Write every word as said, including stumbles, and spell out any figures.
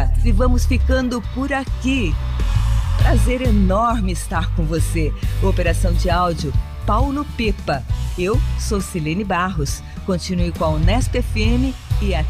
Obrigada e vamos ficando por aqui. Prazer enorme estar com você. Operação de áudio, Paulo Pipa. Eu sou Silene Barros. Continue com a Unesp F M e até